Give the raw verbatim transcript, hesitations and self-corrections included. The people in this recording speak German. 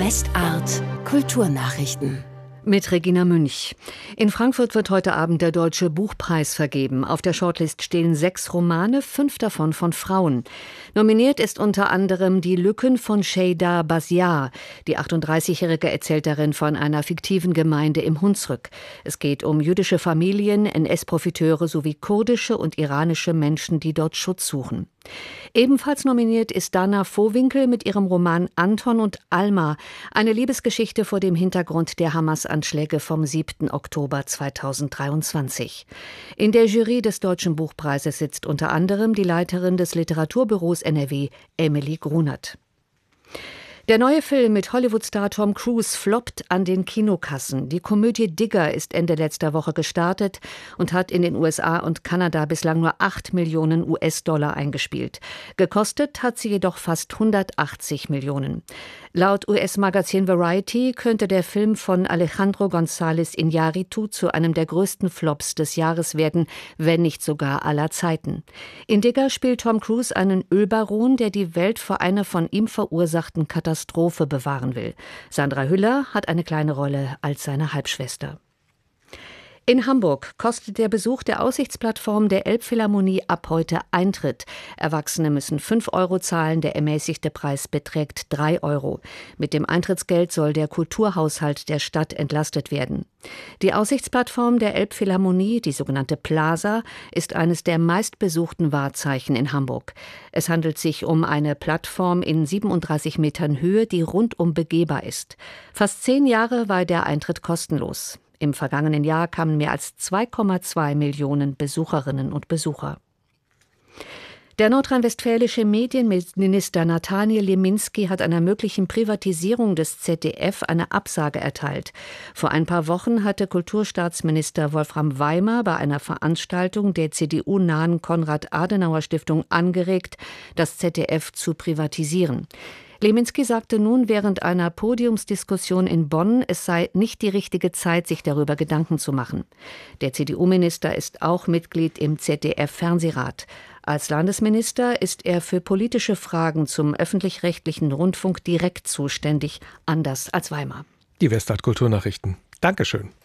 Westart Kulturnachrichten. Mit Regina Münch. In Frankfurt wird heute Abend der Deutsche Buchpreis vergeben. Auf der Shortlist stehen sechs Romane, fünf davon von Frauen. Nominiert ist unter anderem Die Lücken von Şeyda Baziar. Die achtunddreißigjährige erzählt darin von einer fiktiven Gemeinde im Hunsrück. Es geht um jüdische Familien, N S-Profiteure sowie kurdische und iranische Menschen, die dort Schutz suchen. Ebenfalls nominiert ist Dana Vohwinkel mit ihrem Roman Anton und Alma, eine Liebesgeschichte vor dem Hintergrund der Hamas-Anschläge vom siebten Oktober zweitausenddreiundzwanzig. In der Jury des Deutschen Buchpreises sitzt unter anderem die Leiterin des Literaturbüros N R W, Emily Grunert. Der neue Film mit Hollywood-Star Tom Cruise floppt an den Kinokassen. Die Komödie Digger ist Ende letzter Woche gestartet und hat in den U S A und Kanada bislang nur acht Millionen U S-Dollar eingespielt. Gekostet hat sie jedoch fast hundertachtzig Millionen. Laut U S-Magazin Variety könnte der Film von Alejandro González Iñárritu zu einem der größten Flops des Jahres werden, wenn nicht sogar aller Zeiten. In Digger spielt Tom Cruise einen Ölbaron, der die Welt vor einer von ihm verursachten Katastrophe Katastrophe bewahren will. Sandra Hüller hat eine kleine Rolle als seine Halbschwester. In Hamburg kostet der Besuch der Aussichtsplattform der Elbphilharmonie ab heute Eintritt. Erwachsene müssen fünf Euro zahlen, der ermäßigte Preis beträgt drei Euro. Mit dem Eintrittsgeld soll der Kulturhaushalt der Stadt entlastet werden. Die Aussichtsplattform der Elbphilharmonie, die sogenannte Plaza, ist eines der meistbesuchten Wahrzeichen in Hamburg. Es handelt sich um eine Plattform in siebenunddreißig Metern Höhe, die rundum begehbar ist. Fast zehn Jahre war der Eintritt kostenlos. Im vergangenen Jahr kamen mehr als zwei Komma zwei Millionen Besucherinnen und Besucher. Der nordrhein-westfälische Medienminister Nathaniel Leminski hat einer möglichen Privatisierung des Z D F eine Absage erteilt. Vor ein paar Wochen hatte Kulturstaatsminister Wolfram Weimer bei einer Veranstaltung der C D U-nahen Konrad-Adenauer-Stiftung angeregt, das Z D F zu privatisieren. Leminski sagte nun während einer Podiumsdiskussion in Bonn, es sei nicht die richtige Zeit, sich darüber Gedanken zu machen. Der C D U-Minister ist auch Mitglied im Z D F-Fernsehrat. Als Landesminister ist er für politische Fragen zum öffentlich-rechtlichen Rundfunk direkt zuständig, anders als Weimer. Die Westart Kulturnachrichten. Dankeschön.